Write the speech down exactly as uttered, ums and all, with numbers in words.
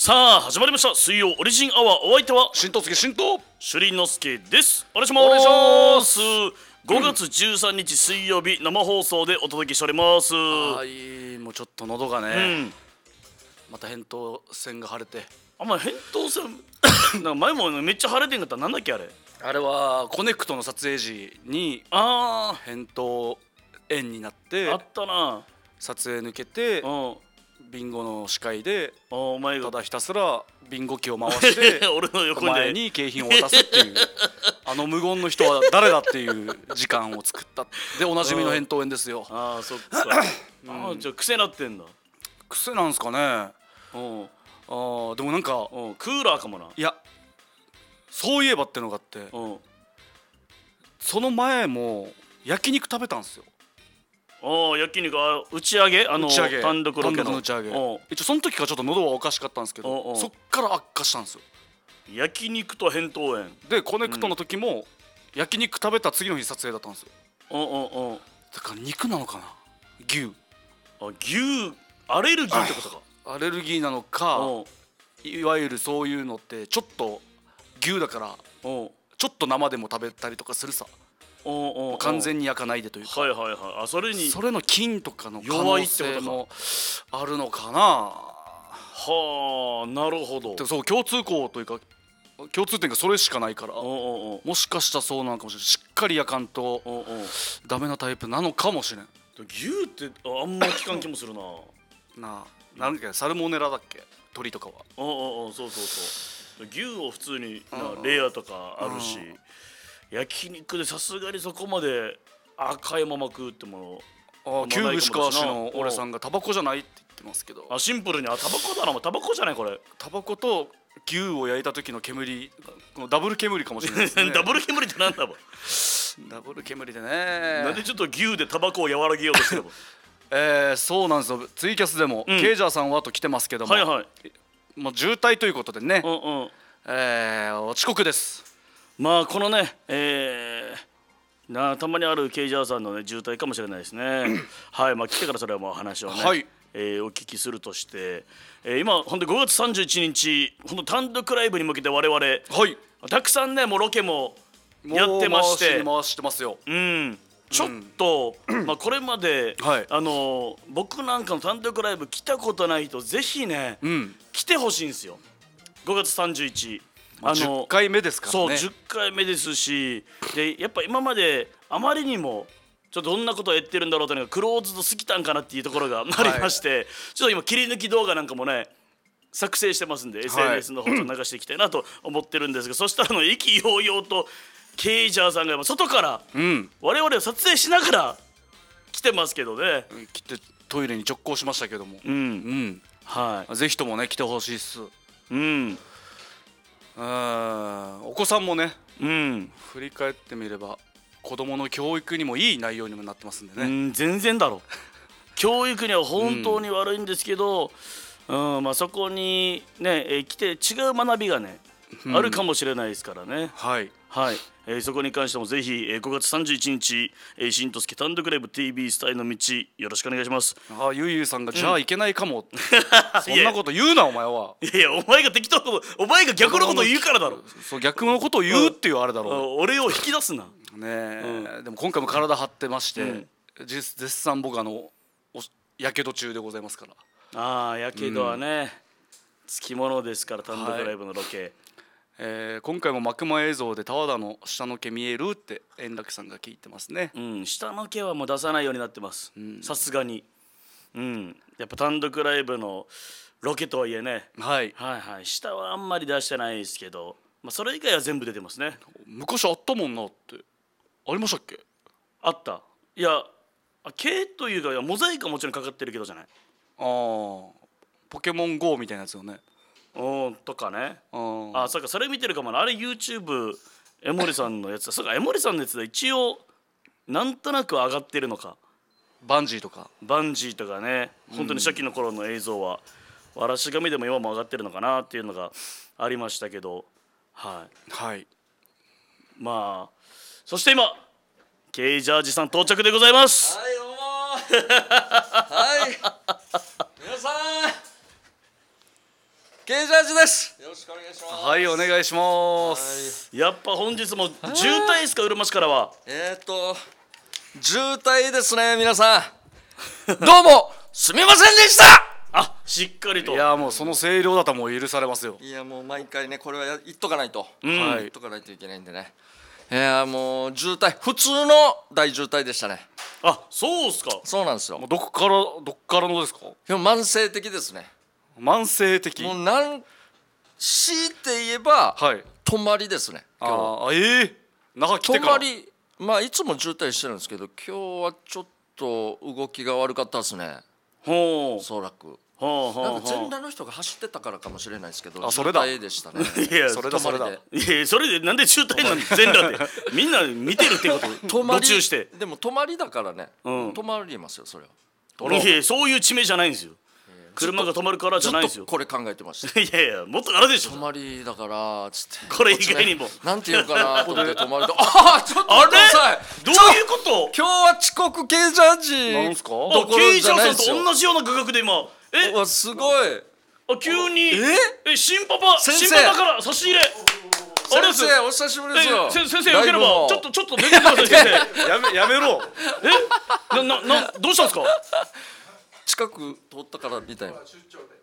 さあ始まりました水曜オリジンアワー。お相手は新藤助新藤朱里之助です。お願いします。 お願いしますごがつじゅうさんにち水曜日生放送でお届けしております。 はいもうちょっと喉がね、 うん、 また扁桃腺が腫れて、 あんま扁桃腺なんか前もめっちゃ腫れてんかった。なんだっけあれ。 あれはコネクトの撮影時にあ扁桃炎になってああったな。 撮影抜けてうんビンゴの司会でお前がただひたすらビンゴ機を回して俺の横お前でに景品を渡すっていうあの無言の人は誰だっていう時間を作ったでおなじみの扁桃炎ですよ。 ああそっかああじゃあ癖なってんだ。 癖なんすかね。あうんーでもなんかうんクーラーかもな。 いやそういえばってのがあってうんその前も焼肉食べたんですよ。 ああ焼肉あ打ち上げあの打ち上げ単独ロケの単独の打ち上げうん一応その時からちょっと喉はおかしかったんですけおうおうどそっから悪化したんですよ。 焼肉と扁桃炎。 でコネクトの時も焼肉食べた次の日撮影だったんですよ。 うんうんうんだから肉なのかな牛あ牛アレルギーってことか。 アレルギーなのかうんいわゆるそういうのってちょっと牛だからうんちょっと生でも食べたりとかするさ。 うんうん完全に焼かないでというかはいはいはいあそれにそれの菌とかの可能弱いってことか性もあるのかな。 はあなるほど。 でそう共通項というか共通点がそれしかないからうんうんうんもしかしたらそうなのかもしれない。しっかり焼かんとうんうんダメなタイプなのかもしれん牛ってああんま聞かん気もするな。 なあ。なんだっけサルモネラだっけ鳥とかは。 うんうんうんそうそうそう牛を普通になうんレアとかあるしうん焼肉でさすがにそこまで赤いまま食うってものあ旧串川市の俺さんんがタバコじゃないって言ってますけどあシンプルにあタバコだな。もうタバコじゃないこれ。 タバコと牛を焼いた時の煙このダブル煙かもしれないですねダブル煙ってなんだもん。 ダブル煙でなんねでちょっと牛でタバコを和らげようとしてるの。 えー、そうなんですよ。ツイキャスでも、 うんケイジャーさんはと来てますけども、 はいはいもう渋滞ということでね、 うんうんえー、遅刻です。 まあこのねえー、なあたまにあるケイジャーさんのね渋滞かもしれないですね。はいまあ来てからそれはもう話をね、 はいえーお聞きするとして、えー、今ほんでごがつさんじゅういちにちほんと単独ライブに向けて我々 はいたくさんねもうロケもやってましてもう回しに回してますよ。 うんちょっと、まあこれまで、 はいあの僕なんかの単独ライブ来たことない人ぜひね、 うん来てほしいんですよ。ごがつさんじゅういちまあ、じゅっかいめですからそうね。 じゅっかいめですしでやっぱ今まであまりにもちょっとどんなことをやってるんだろうというのがクローズド過ぎたんかなっていうところがありまして、ちょっと今切り抜き動画なんかもね作成してますんで、エスエヌエス の方と流していきたいなと思ってるんですが、そしたらあの意気揚々とケイジャーさんが今外からうん我々を撮影しながら来てますけどね。 来てトイレに直行しましたけども、 うん、 うんはぜひともね来てほしいっす。 い、うんうんお子さんもねうん振り返ってみれば子供の教育にもいい内容にもなってますんでね。 うん全然だろ。教育には本当に悪いんですけど、うんまあ、そこにね、えー来て違う学びがね、 うんあるかもしれないですからね。 はいはい、えーそこに関してもぜひ、えーごがつさんじゅういちにち、えー、新とすけ単独ライブ ティービー スタイルの道よろしくお願いします。 ああゆうゆうさんがじゃあいけないかも、そんなこと言うなお前は。 いやいやお前が適当なことお前が逆のこと言うからだろ。 そう逆のことを言うっていうあれだろあ俺を引き出すな。 うねえ、でも今回も体張ってまして、 うんじ絶賛僕あのやけど中でございますから、 ああやけどはね、つきものですから単独ライブのロケ、 えー今回も幕間映像で田和田の下の毛見えるって円楽さんが聞いてますね。 うん、下の毛はもう出さないようになってますんさすがに。うんやっぱ単独ライブのロケとはいえね、 はいはいはい下はあんまり出してないですけど、まあ、それ以外は全部出てますね。 昔あったもんなってありましたっけ。 あったいやあ毛というかいやモザイクはもちろんかかってるけどじゃない。 ああポケモン ゴー みたいなやつよね。 うんとかね。 ああそうかそれ見てるかもな。あれ YouTube 江森さんのやつだ。そうか江森さんのやつで一応なんとなく上がってるのか。 バンジーとかバンジーとかね本当に初期の頃の映像はわらし紙でも今も上がってるのかなっていうのがありましたけど、はいはいまあそして今ケイジャージさん到着でございます。 はいどうもーはい皆さんケージャージです。よろしくお願いします。 はいお願いします。 やっぱ本日も渋滞ですか、うるま市からは。 えーと渋滞ですね皆さん。どうもすみませんでした。 あ、しっかりと。 いやもうその声量だったらもう許されますよ。 いやもう毎回ねこれはや言っとかないと、 うん、 言っとかないといけないんでね。いやもう渋滞普通の大渋滞でしたね。 あ、そうっすか。 そうなんですよ。 もうどこからどっからのですか。 でも慢性的ですね。 慢性的。 もうなん強いて言えば、はい、泊まりですね。 今日はあええー、中来てから泊まり。まあいつも渋滞してるんですけど今日はちょっと動きが悪かったですね。 ほう、 おそらくほうほうほう、 なんか全裸の人が走ってたからかもしれないですけど、 あそれだ渋滞でしたね。 いやそれだそれだ。いやそれでなんで渋滞なん全裸でみんな見てるってこと途中して。 でも泊まりだからね、うん、泊まりますよそれは。 いやそういう地名じゃないんですよ。車が止まるからじゃないんですよ。 これ考えてました。 いやいやもっとあるでしょ。 泊まりだからつってこれ以外にもなんていうかなと思って泊まりとあちょっとあれどういうこと。 今日は遅刻系ジャージなんすか。 あケイジャーさんと同じような画角で今えわすごい。 あ急にええ新パパ新パパから差し入れ。 先生お久しぶりですよ。 先生よければちょっとちょっと出てください先生。 やめやめろ。 えなななどうしたんですか。 近く通ったからみたいな。